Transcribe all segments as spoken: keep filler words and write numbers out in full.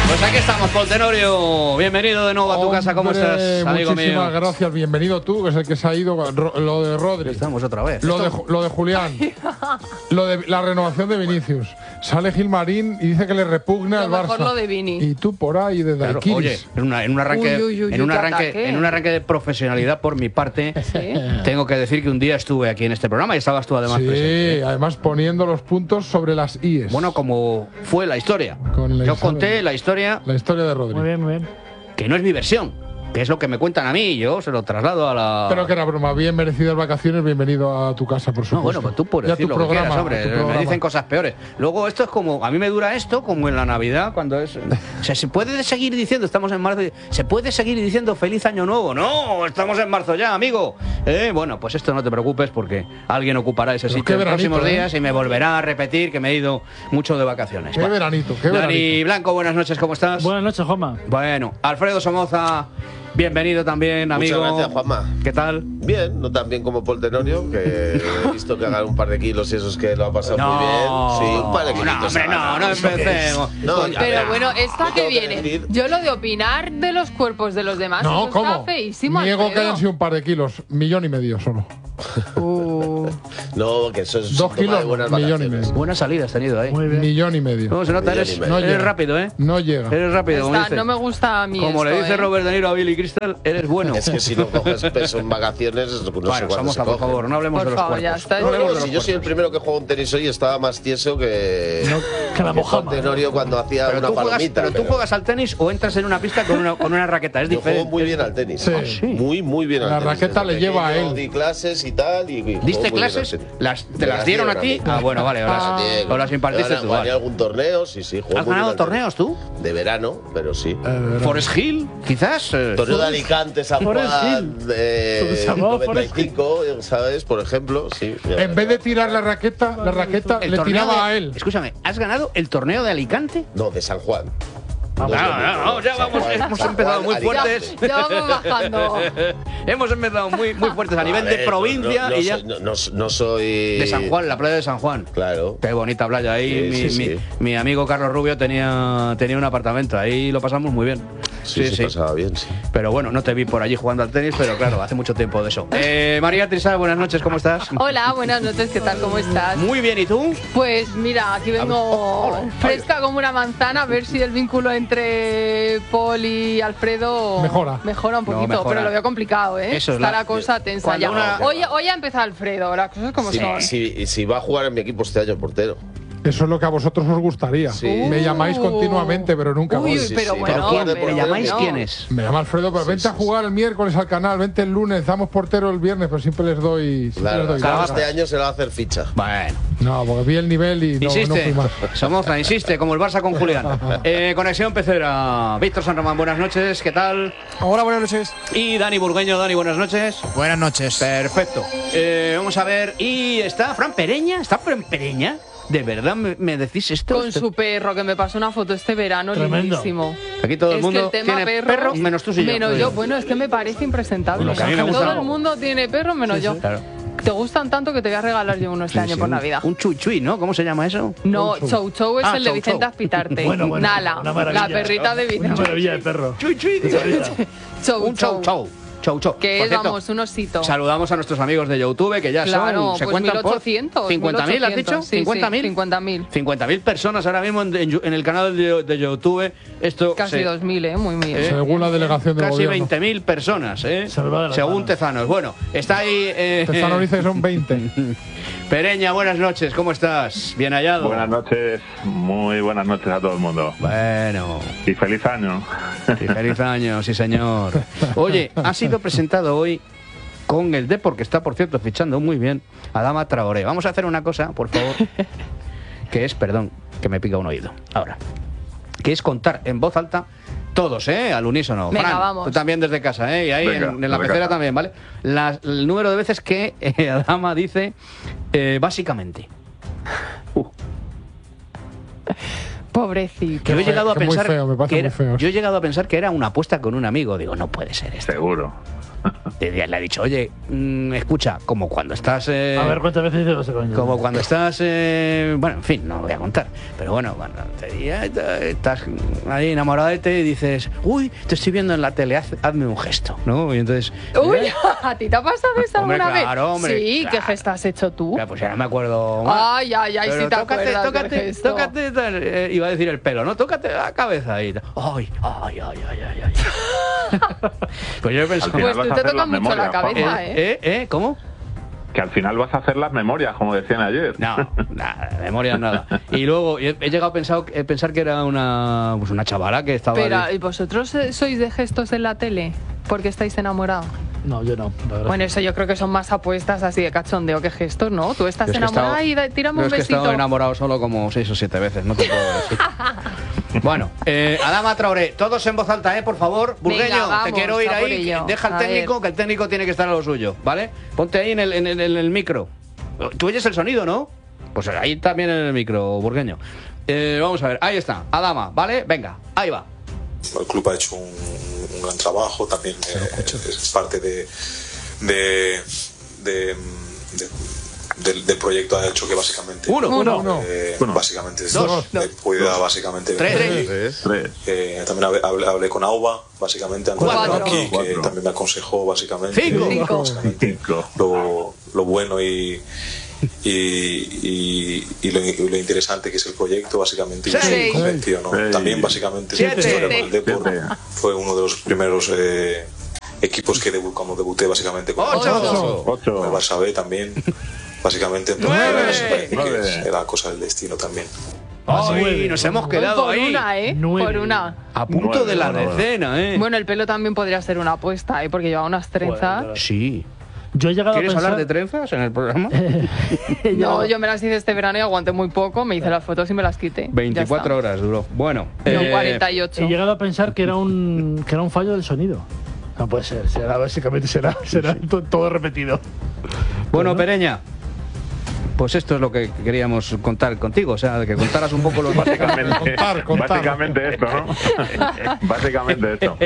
Pues aquí estamos, Paul Tenorio. Bienvenido de nuevo a tu Hombre, casa. ¿Cómo estás, amigo muchísimas mío? gracias. Bienvenido tú, que es el que se ha ido. Lo de Rodri. Estamos otra vez. Lo de, lo de Julián. Lo de la renovación de Vinicius. Sale Gilmarín y dice que le repugna el Lo Barça. mejor lo de Vini. Y tú por ahí de Claro, Daiquiris. oye, en, una- en un arranque, Uy, uy, uy, en, un qué arranque ataque. en un arranque de profesionalidad por mi parte, ¿Sí? tengo que decir que un día estuve aquí en este programa y estabas tú además Sí, presente. además poniendo los puntos sobre las íes. Bueno, como fue la historia. Con la Yo historia. conté la historia La historia de Rodri. Muy bien, muy bien. que no es mi versión, que es lo que me cuentan a mí y yo se lo traslado a la... Pero que era broma. Bien merecidas vacaciones. Bienvenido a tu casa, por supuesto. No, bueno, pues tú puedes Y a decir tu lo que programa, quieras, a hombre. tu Me programa. dicen cosas peores. Luego esto es como... A mí me dura esto como en la Navidad, cuando es... O sea, ¿se puede seguir diciendo, estamos en marzo, ¿se puede seguir diciendo feliz año nuevo? No, estamos en marzo ya, amigo. Eh, bueno, pues esto no te preocupes porque alguien ocupará ese Pero sitio qué en los veranito, próximos ¿eh? días y me volverá a repetir que me he ido mucho de vacaciones. Qué Bueno, veranito, qué Dani veranito. Blanco, buenas noches, ¿cómo estás? Buenas noches, Juanma. Bueno, Alfredo Somoza, bienvenido también, amigo. Muchas gracias, Juanma. ¿Qué tal? Bien, no tan bien como Paul Tenorio, que he visto que hagan un par de kilos y esos que lo ha pasado muy bien. Sí, un par de kilitos. No, hombre, ha no, ganado. no ¿Eso qué es? empecemos. No, a Pero ver, bueno, ¿esta yo que tengo que viene? decir- Yo lo de opinar de los cuerpos de los demás, No, eso ¿cómo? está feísimo, Niego que Alfredo. hayan sido un par de kilos. Millón y medio solo. Uh, No, que eso es Dos síntoma kilos, de buenas millón y vacaciones. medio. Buena salida has tenido ahí. Muy bien. Millón y medio. ¿Cómo se nota? Millón Eres, y medio. No eres llega. rápido, ¿eh? No llega. Eres rápido, como está, dice. no me gusta a mí Como le esto, dice ¿eh? Robert De Niro a Billy Crystal, eres bueno. Es que si no coges peso en vacaciones, no sé bueno, cuándo somos, se por coge. favor, no hablemos Por de los favor, ya cuerpos. está. No hablemos de Si los yo soy el cuerpos. primero que juega un tenis hoy, estaba más tieso que, Que la que Paul mojama. Tenorio cuando hacía Pero, una tú juegas, palomita. pero tú juegas al tenis o entras en una pista con una, con una raqueta, es Yo juego diferente. muy bien al tenis. Sí. Ah, sí. Muy, muy bien al La tenis. raqueta Desde le lleva a pequeño él. Di clases y tal. Y, y juego ¿Diste muy bien al clases? tenis. Las, ¿Te Me las dieron a ti? mí. Ah, bueno, vale, o las, Ah. Diego. o las impartiste Gané- tú. gané Vale. algún torneo, sí, sí. juego ¿Has muy bien ganado al tenis. torneos tú? De verano, pero sí. Eh, ¿Forest Hill, quizás? Eh, Torneo de Alicante, San Forest Juan, Hill. de Se llamaba Forest noventa y cinco, ¿sabes? Por ejemplo, sí. En vez de tirar la raqueta, la raqueta el le torneo tiraba de- a él. Escúchame, ¿has ganado el torneo de Alicante? No, de San Juan. No, es lo no, mismo. no, ya San vamos, Juan- hemos San empezado Juan, muy Alicante. fuertes. Ya vamos bajando. Hemos empezado muy, muy fuertes a nivel ver, de no- provincia no, no y ya. soy- no, no, no soy. De San Juan, la playa de San Juan. Claro. Qué bonita playa ahí. Sí, mi, sí, mi- sí. mi amigo Carlos Rubio tenía, tenía un apartamento. Ahí lo pasamos muy bien. Sí, sí, pasaba bien, sí. Pero bueno, no te vi por allí jugando al tenis, pero claro, hace mucho tiempo de eso. Eh, María Trisal, buenas noches, ¿cómo estás? Hola, buenas noches, ¿qué tal? ¿Cómo estás? Muy bien, ¿y tú? Pues mira, aquí vengo Hola, fresca como una manzana a ver si el vínculo entre Paul y Alfredo Mejora. mejora un No, poquito, mejora. pero lo veo complicado, ¿eh? Eso es Está la- la cosa tensa cuando ya. una- Hoy, hoy ha empezado Alfredo, las cosas como Sí, son. sí, si va a jugar en mi equipo este año portero. Eso es lo que a vosotros os gustaría. Sí. Me llamáis continuamente, pero nunca Uy, voy. Sí, pero sí, bueno, pero ¿Quién? de ¿Me por llamáis medio. quién es? Me llama Alfredo, pero Sí, vente sí, a jugar el miércoles al canal, vente el lunes, damos portero el viernes, pero siempre les doy. Siempre Claro, les doy claro, largas. este año se le va a hacer ficha. Bueno. No, porque vi el nivel y no, no Insiste, fui más. Somoza, insiste, como el Barça con Julián. Eh, Conexión Pecera. Víctor San Román, buenas noches, ¿qué tal? Hola, buenas noches. Y Dani Burgueño, Dani, buenas noches. Buenas noches. Perfecto. Eh, vamos a ver, y está Fran Pereña, ¿está Fran Pereña? ¿De verdad me, me decís esto? Con Esto- su perro, que me pasó una foto este verano, Tremendo. lindísimo. Aquí todo el Es mundo que el tema tiene perro, perro, menos tú y yo. Menos yo. Bueno, es que me parece impresentable. Lo que a mí me gusta- Todo el mundo tiene perro menos yo. Claro. Te gustan tanto que te voy a regalar yo uno este Sí, año sí, por un- Navidad. Un chui chui, ¿no? ¿Cómo se llama eso? No, Un chou. Chou Chou es Ah, el de Chou Vicente Chou. Azpitarte. Bueno, bueno, Nala, una maravilla. la perrita de Una Vicente. maravilla de perro. Chui chui. Chou Un chau chau. Chau chau. Que Por es, cierto, vamos, un osito. saludamos a nuestros amigos de YouTube que ya Claro, son. ¿Se pues cuentan mil por ochocientos. cincuenta mil, has dicho? Sí, ¿cincuenta mil? sí, cincuenta mil. cincuenta mil personas ahora mismo en, en- en el canal de, de YouTube. Esto Casi se- dos mil, ¿eh? Muy bien. Eh, Según la delegación del Casi gobierno. veinte mil personas, ¿eh? Se me va de las Según manos. Tezanos. Bueno, está ahí. Eh, Tezano dice que son veinte. Pereña, buenas noches, ¿cómo estás? Bien hallado. Buenas noches, muy buenas noches a todo el mundo. Bueno, Y feliz año. y feliz año, sí señor. Oye, ha sido presentado hoy con el Depor, que está, por cierto, fichando muy bien, Adama Traoré. Vamos a hacer una cosa, por favor, que es, perdón, que me pica un oído. Ahora, que es contar en voz alta todos, ¿eh? Al unísono. Venga, Fran, vamos. tú también desde casa, ¿eh? Y ahí Venga, en, en la desde pecera casa. también, ¿vale? Las- el número de veces que eh, Adama dice eh, básicamente. Pobrecito. Qué Yo he feo, llegado a que muy pensar feo, me parece que era, muy feo eso. yo he llegado a pensar que era una apuesta con un amigo. Digo, no puede ser esto. Seguro. Le ha dicho, oye, mmm, escucha, como cuando estás... Eh, a ver, ¿cuántas veces dice ese coño? Como cuando estás... Eh, bueno, en fin, no voy a contar. Pero bueno, cuando te, ya, estás ahí enamorado de ti y dices, uy, te estoy viendo en la tele, haz, hazme un gesto, ¿no? Y entonces... Uy, ¿eh? ¿a ti te ha pasado eso Hombre, alguna claro, vez? hombre, sí, claro. ¿qué gesto has hecho tú? Claro, pues ya no me acuerdo más. Ay, ay, ay, Pero si te tócate, acuerdas del tócate, gesto. tócate, tal, eh, iba a decir el pelo, ¿no? Tócate la cabeza y tal. Ay, ay, ay, ay, ay, ay. Pues yo he pensado... Al final Pues vas tú a te hacer tocas las mucho la memorias, cabeza, Juanma. ¿eh? ¿Eh? ¿Eh? ¿Cómo? Que al final vas a hacer las memorias, como decían ayer. No, nada, de memoria nada. Y luego he, he llegado a pensar, a pensar que era una, pues una chavala que estaba... Pero, de- ¿y vosotros eh, sois de gestos en la tele? Porque estáis enamorados. No, yo no, la verdad. Bueno, eso yo creo que son más apuestas así de cachondeo que gestos, ¿no? Tú estás Yo es que he enamorada estado- y da- tírame yo un es que he besito. estado enamorado solo como seis o siete veces, no te puedo decir. Bueno, eh, Adama Traoré, todos en voz alta, ¿eh? Por favor. Burgueño, Venga, vamos, te quiero ir a por ahí. ello. Deja al A técnico, ver. que el técnico tiene que estar a lo suyo, ¿vale? Ponte ahí en el, en el, en el micro. ¿Tú oyes el sonido, no? Pues ahí también en el micro, Burgueño. Eh, vamos a ver, ahí está, Adama, ¿vale? Venga, ahí va. El club ha hecho un, un gran trabajo, también eh, es parte de, de, de, de- del, del proyecto, ha hecho que básicamente Uno, uno, uno. eh, Uno. básicamente Dos. eh, pueda básicamente Tres. venir aquí. Tres. Tres. Eh, también hablé, hablé- hablé con Auba, básicamente, antes de Cuatro. venir aquí, que Cuatro. también me aconsejó básicamente, Cinco. Cinco. básicamente Cinco. lo, lo bueno y, y, y, y lo, y lo interesante que es el proyecto, básicamente, y Seis. estoy convencido, ¿no? Seis. También básicamente Siete. la historia con el Depor Siete. fue uno de los primeros eh, equipos que debu- cuando debuté básicamente con Ocho. Ocho. Ocho. con el Barça B también, básicamente, Nueve. entonces me parece que Nueve. era cosa del destino también. Ay, nos hemos quedado Por ahí. una, ¿eh? Nueve. Por una. A punto Nueve, de la nueve. decena, ¿eh? Bueno, el pelo también podría ser una apuesta, ¿eh? Porque lleva unas trenzas. Bueno, Sí. Yo he llegado ¿Quieres a pensar... hablar de trenzas en el programa? he llegado- No, yo me las hice este verano y aguanté muy poco, me hice las fotos y me las quité. Ya veinticuatro está. horas duró. Bueno. No, eh, cuarenta y ocho. He llegado a pensar que era un que era un fallo del sonido. No puede ser, será básicamente será será to- todo repetido. Bueno, Pereña, pues esto es lo que queríamos contar contigo, o sea, que contaras un poco los Básicamente, Contar, contar. básicamente esto, ¿no? Básicamente esto.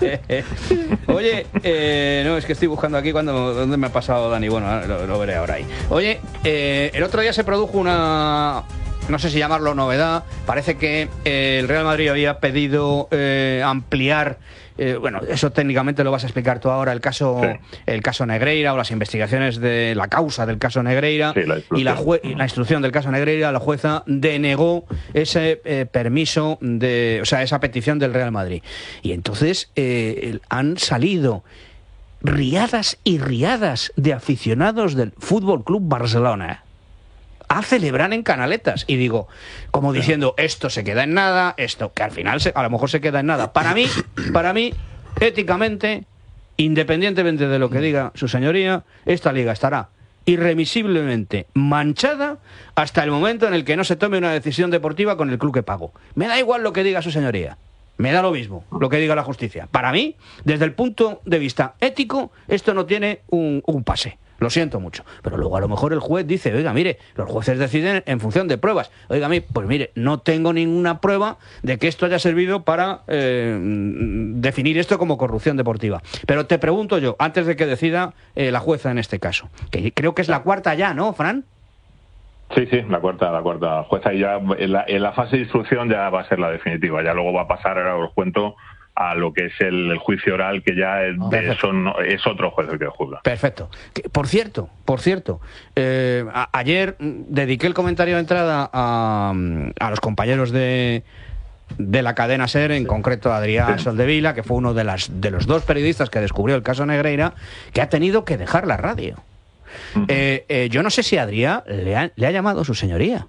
Oye, eh, no, es que estoy buscando aquí cuando, dónde me ha pasado Dani. Bueno, ahora lo, lo veré ahora ahí. Oye, eh, el otro día se produjo una, no sé si llamarlo novedad. Parece que eh, el Real Madrid había pedido eh, ampliar. Eh, bueno, eso técnicamente lo vas a explicar tú ahora, el caso, Sí. el caso Negreira o las investigaciones de la causa del caso Negreira. Sí, la y la, instrucción. jue- y la instrucción del caso Negreira, la jueza denegó ese eh, permiso, de, o sea, esa petición del Real Madrid. Y entonces eh, el- han salido riadas y riadas de aficionados del Fútbol Club Barcelona a celebrar en canaletas. Y digo, como diciendo, esto se queda en nada, esto, que al final se- a lo mejor se queda en nada. Para mí, para mí, éticamente, independientemente de lo que diga su señoría, esta liga estará irremisiblemente manchada hasta el momento en el que no se tome una decisión deportiva con el club que pago. Me da igual lo que diga su señoría. Me da lo mismo lo que diga la justicia. Para mí, desde el punto de vista ético, esto no tiene un, un pase. Lo siento mucho. Pero luego a lo mejor el juez dice, oiga, mire, los jueces deciden en función de pruebas. Oiga, a mí, pues mire, no tengo ninguna prueba de que esto haya servido para eh, definir esto como corrupción deportiva. Pero te pregunto yo, antes de que decida eh, la jueza en este caso, que creo que es la cuarta ya, ¿no, Fran? Sí, sí, la cuarta, la cuarta jueza. Y ya en la, en la fase de instrucción ya va a ser la definitiva. Ya luego va a pasar, ahora os cuento, a lo que es el, el juicio oral, que ya es, de- son, es otro juez el que juzga. Perfecto. Que, por cierto, por cierto, eh, a- ayer mm, dediqué el comentario de entrada a, mm, a los compañeros de, de la cadena SER, en concreto a Adrián Sí. Soldevila, que fue uno de, las, de los dos periodistas que descubrió el caso Negreira, que ha tenido que dejar la radio. Ujú. Eh, eh, yo no sé si Adrián le ha, le ha llamado su señoría.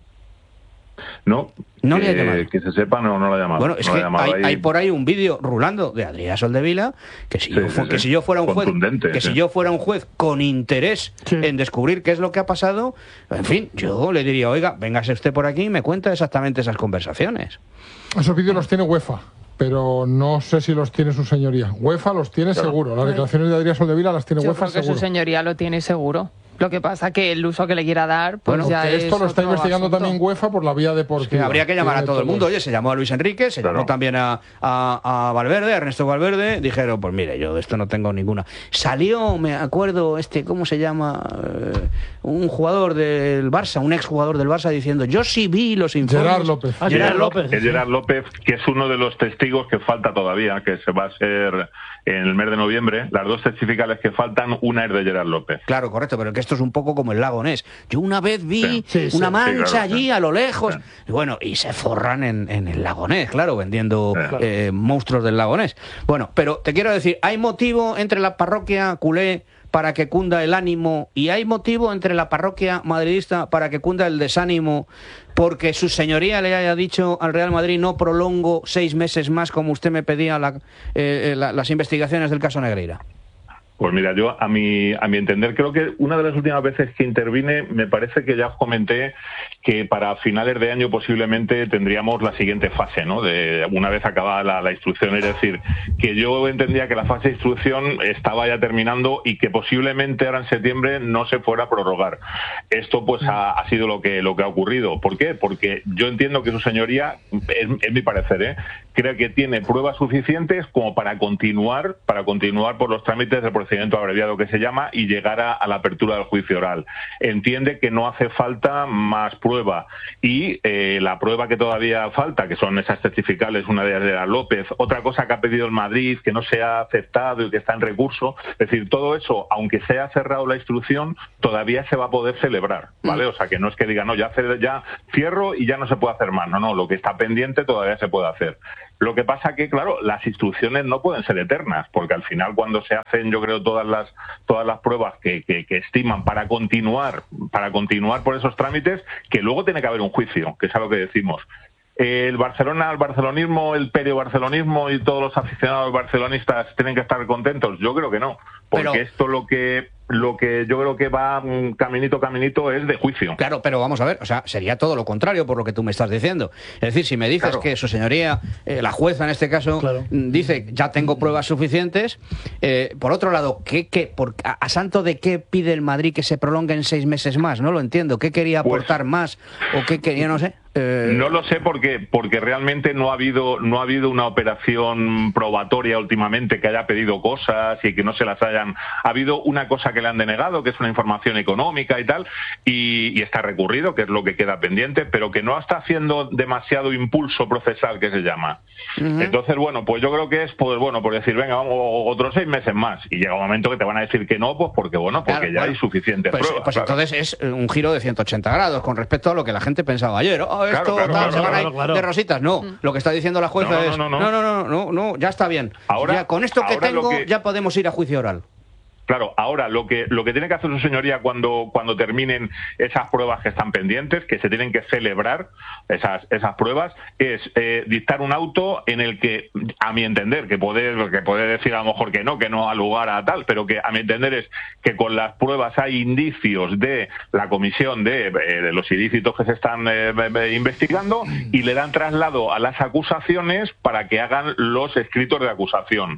No, No que, le ha llamado. que se sepa, no, no lo ha llamado. Bueno, es No lo que ha llamado hay, ahí. hay por ahí un vídeo rulando de Adrián Soldevila, que si, Sí, yo, sí, fu- sí. que si yo fuera un juez, Contundente, que sí. si yo fuera un juez con interés Sí. en descubrir qué es lo que ha pasado, en fin, yo le diría, oiga, véngase usted por aquí y me cuenta exactamente esas conversaciones. Esos vídeos los tiene UEFA, pero no sé si los tiene su señoría. UEFA los tiene seguro. Las declaraciones de Adrián Soldevila las tiene Yo UEFA creo que seguro. su señoría lo tiene seguro. Lo que pasa que el uso que le quiera dar, pues Bueno, ya que es esto lo está otro investigando asunto. también UEFA por la vía deportiva. Que habría que llamar a todo el mundo. Oye, se llamó a Luis Enrique, se Claro. llamó también a, a, a Valverde, a Ernesto Valverde. Dijeron, pues mire, yo de esto no tengo ninguna. Salió, me acuerdo, este, ¿cómo se llama? Eh, un jugador del Barça, un exjugador del Barça, diciendo, yo sí vi los informes. Gerard López. Ah, Gerard Gerard López. Que Gerard López, que es uno de los testigos que falta todavía, que se va a ser en el mes de noviembre. Las dos testificales que faltan, una es de Gerard López. Claro, correcto, pero que esto es un poco como el lago Ness. Yo una vez vi Sí. Sí, sí, una sí, mancha claro, allí sí. a lo lejos. Sí. Y bueno, y se forran en, en el lago Ness, claro, vendiendo Sí. eh, monstruos del lago Ness. Bueno, pero te quiero decir, ¿hay motivo entre la parroquia culé para que cunda el ánimo y hay motivo entre la parroquia madridista para que cunda el desánimo porque su señoría le haya dicho al Real Madrid no prolongo seis meses más como usted me pedía la, eh, la, las investigaciones del caso Negreira? Pues mira, yo a mi, a mi entender, creo que una de las últimas veces que intervine, me parece que ya os comenté que para finales de año posiblemente tendríamos la siguiente fase, ¿no? De una vez acabada la, la instrucción, es decir, que yo entendía que la fase de instrucción estaba ya terminando y que posiblemente ahora en septiembre no se fuera a prorrogar. Esto pues ha, ha sido lo que lo que ha ocurrido. ¿Por qué? Porque yo entiendo que su señoría, es, es mi parecer, ¿eh? creo que tiene pruebas suficientes como para continuar, para continuar por los trámites del procedimiento abreviado que se llama y llegar a, a la apertura del juicio oral. Entiende que no hace falta más prueba y eh, la prueba que todavía falta, que son esas testificales, una de ellas de la López, otra cosa que ha pedido el Madrid, que no se ha aceptado y que está en recurso, es decir, todo eso, aunque se haya cerrado la instrucción, todavía se va a poder celebrar, ¿vale? O sea, que no es que diga, no, ya, ya cierro y ya no se puede hacer más, no, no, lo que está pendiente todavía se puede hacer. Lo que pasa que, claro, las instrucciones no pueden ser eternas, porque al final cuando se hacen, yo creo, todas las todas las pruebas que, que, que estiman para continuar, para continuar por esos trámites, que luego tiene que haber un juicio, que es a lo que decimos. El Barcelona, el barcelonismo, el periobarcelonismo y todos los aficionados barcelonistas tienen que estar contentos. Yo creo que no, porque Pero... esto lo que lo que yo creo que va caminito caminito es de juicio. Claro, pero vamos a ver, o sea, sería todo lo contrario por lo que tú me estás diciendo. Es decir, si me dices Claro. que su señoría, eh, la jueza en este caso, Claro. dice ya tengo pruebas suficientes, eh, por otro lado, ¿qué, qué, por, a, a santo de qué pide el Madrid que se prolongue en seis meses más? No lo entiendo. ¿Qué quería Pues- aportar más? ¿O qué quería, no sé? Eh, No lo sé porque porque realmente no ha habido no ha habido una operación probatoria últimamente que haya pedido cosas y que no se las hayan. Ha habido una cosa que le han denegado, que es una información económica y tal, y, y está recurrido, que es lo que queda pendiente, pero que no está haciendo demasiado impulso procesal, que se llama. Ujú. Entonces, bueno, pues yo creo que es, pues bueno, por decir, venga, vamos, otros seis meses más. Y llega un momento que te van a decir que no, pues porque, bueno, porque Claro, ya bueno. hay suficientes Pues, pruebas. pues claro. entonces es un giro de ciento ochenta grados con respecto a lo que la gente pensaba ayer. Oh, esto, Claro, claro, tal, claro, se van a ir claro, claro. de rositas. No, lo que está diciendo la jueza No, no, es, no, no, no, no. no, no, no, no, ya está bien. Ahora- Ya, con esto que ahora lo tengo que- ya podemos ir a juicio oral. Claro, ahora lo que lo que tiene que hacer su señoría cuando cuando terminen esas pruebas que están pendientes, que se tienen que celebrar esas esas pruebas, es eh, dictar un auto en el que, a mi entender, que puede que puede decir a lo mejor que no, que no ha lugar a tal, pero que a mi entender es que con las pruebas hay indicios de la comisión de, eh, de los ilícitos que se están eh, eh, investigando y le dan traslado a las acusaciones para que hagan los escritos de acusación.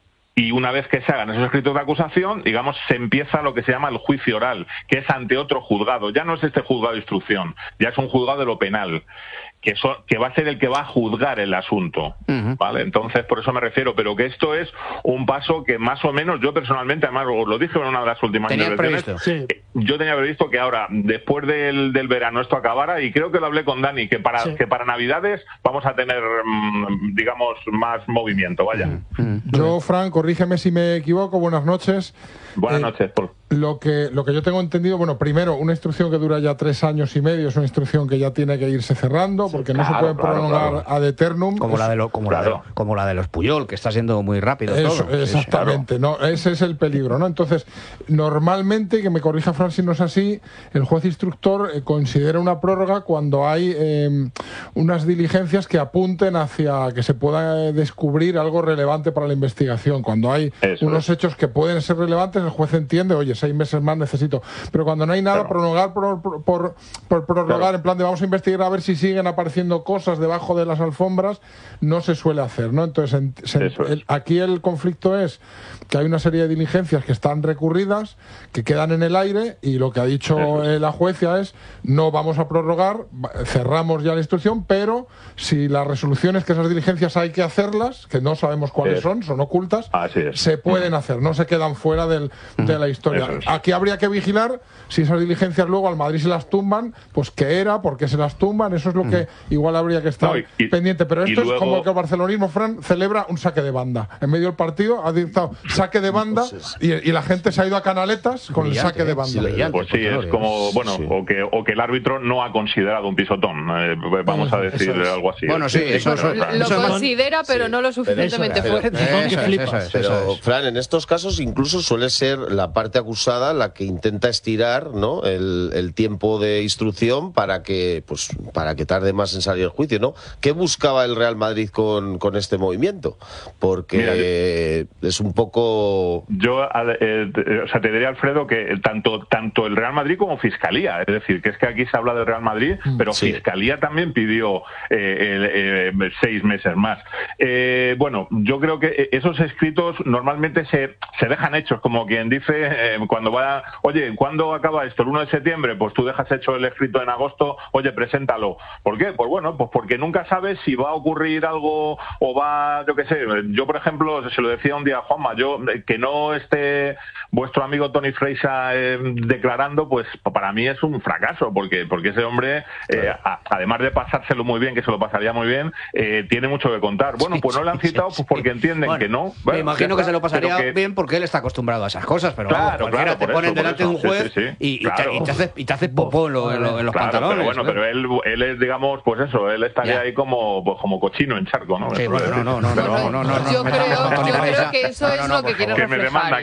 Y una vez que se hagan esos escritos de acusación, digamos, se empieza lo que se llama el juicio oral, que es ante otro juzgado. Ya no es este juzgado de instrucción, ya es un juzgado de lo penal, que, so, que va a ser el que va a juzgar el asunto. Ujú. ¿Vale? Entonces, por eso me refiero, pero que esto es un paso que más o menos, yo personalmente, además os lo dije en una de las últimas ¿Tenías intervenciones, previsto? Sí. yo tenía previsto que ahora, después del, del verano, esto acabara, y creo que lo hablé con Dani, que para, Sí. que para Navidades vamos a tener, mm, digamos, más movimiento, vaya. Yo, Fran, corrígeme si me equivoco. Buenas noches. Buenas Eh, noches, Paul. Lo que, lo que yo tengo entendido, bueno, primero, una instrucción que dura ya tres años y medio es una instrucción que ya tiene que irse cerrando, porque no se claro, puede claro, prolongar claro. ad eternum. Como la de lo- como la de Claro. lo- como la de los Puyol, que está siendo muy rápido Eso, todo. Sí, sí. exactamente, no, ese es el peligro, ¿no? Entonces, normalmente, que me corrija Fran si no es así, el juez instructor eh, considera una prórroga cuando hay eh, unas diligencias que apunten hacia que se pueda eh, descubrir algo relevante para la investigación. Cuando hay Eso unos es. hechos que pueden ser relevantes, el juez entiende, oye, seis meses más necesito. Pero cuando no hay nada, Claro. prorrogar por, por, por, por prorrogar, Claro. en plan de vamos a investigar a ver si siguen apareciendo cosas debajo de las alfombras, no se suele hacer, ¿no? Entonces, en- se- Eso es. el- aquí el conflicto es que hay una serie de diligencias que están recurridas, que quedan en el aire, y lo que ha dicho eh, la jueza es no vamos a prorrogar, va- cerramos ya la instrucción, pero si las resoluciones que esas diligencias hay que hacerlas, que no sabemos cuáles Eso. son, son ocultas, Así es. se pueden hacer, no se quedan fuera del, de la historia. Eso es. Aquí habría que vigilar si esas diligencias luego al Madrid se las tumban, pues qué era, por qué se las tumban, eso es lo que igual habría que estar No, y- y- pendiente. Pero y esto luego- es como que el barcelonismo, Fran, celebra un saque de banda. En medio del partido ha dictado saque de banda y, y la gente se ha ido a canaletas con el Brillante, saque de ¿eh? banda. Sí, brillante, Pues sí, es Portadores. como, bueno, Sí. o, que, o que el árbitro no ha considerado un pisotón, eh, vamos a decir Eso es. algo así. Bueno, sí, eso- claro, eso- claro. Lo Eso es más- considera, pero Sí. no lo suficientemente Eso es. fuerte. Eso Eso que es, flipas. eso es, Pero, eso es. Fran, en estos casos incluso suele ser la parte acusada la que intenta estirar, ¿no?, el, el tiempo de instrucción para que, pues, para que tarde más en salir el juicio, ¿no? ¿Qué buscaba el Real Madrid con, con este movimiento? Porque Mira, eh, es un poco... Yo, eh, eh, o sea, te diría, Alfredo, que tanto tanto el Real Madrid como Fiscalía, es decir, que es que aquí se habla del Real Madrid, pero Sí. Fiscalía también pidió eh, el- eh, seis meses más. Eh, bueno, yo creo que esos escritos normalmente se, se dejan hechos, como quien dice, eh, cuando va, oye, ¿cuándo acaba esto? El uno de septiembre, pues tú dejas hecho el escrito en agosto, oye, preséntalo. ¿Por qué? Pues bueno, pues porque nunca sabes si va a ocurrir algo o va, yo qué sé, yo por ejemplo, se lo decía un día a Juanma, yo, eh, que no esté vuestro amigo Tony Freixa eh, declarando, pues para mí es un fracaso, porque porque ese hombre, eh, a- además de pasárselo muy bien, que se lo pasaría muy bien, eh, tiene mucho que contar. Bueno, pues no le han citado pues porque entienden Bueno, que no. me Bueno, imagino ya que está, se lo pasaría pero que- bien porque él está acostumbrado a esas cosas, pero Claro, vamos, cualquiera claro, te por ponen eso, por delante de un eso, juez sí, sí, sí. y, y Claro. te, y te haces, y te haces popó en, lo- en lo- en los Claro, pantalones. pero bueno, ¿eh? pero él, él es, digamos, pues eso, él estaría Ya. ahí como, pues como cochino en charco, ¿no? Sí, Eso bueno, es no, decir. no, no, no, no, no, no, Yo me creo, metas con Tony yo creo Freixa. que eso No, es no, lo por que quiere favor. Que me reflejar. demanda,